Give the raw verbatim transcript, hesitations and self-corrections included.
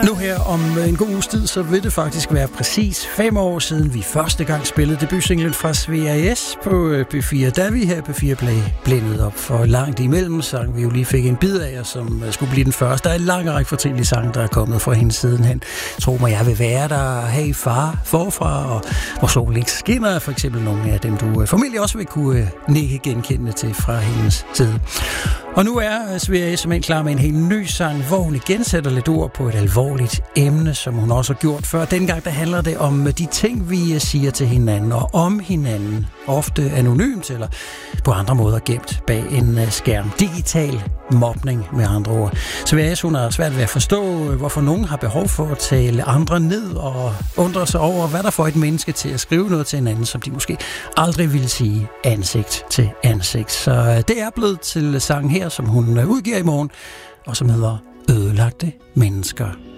Nu her om en god uges tid, så vil det faktisk være præcis fem år siden, vi første gang spillede debutsinglen fra S V R S på P fire. Da vi her på P fire blev blændet op for langt imellem sang, vi jo lige fik en bid af, og som skulle blive den første. Der er en lang række fortællige sange, der er kommet fra hende sidenhen. Tro mig, jeg vil være der, hey far, forfra, og hvor solen ikke skinner, for eksempel nogle af dem, du formentlig også vil kunne nikke genkendende til fra hendes side. Og nu er S V R S simpelthen klar med en helt ny sang, hvor hun igen sætter lidt ord på et alvorligt emne, som hun også har gjort før. Dengang der handler det om de ting, vi siger til hinanden og om hinanden. Ofte anonymt eller på andre måder gemt bag en skærm. Digital mobning med andre ord. S V R S hun har svært ved at forstå, hvorfor nogen har behov for at tale andre ned og undre sig over, hvad der får et menneske til at skrive noget til hinanden, som de måske aldrig ville sige ansigt til ansigt. Så det er blevet til sangen her, som hun udgiver i morgen, og som hedder Ødelagte Mennesker.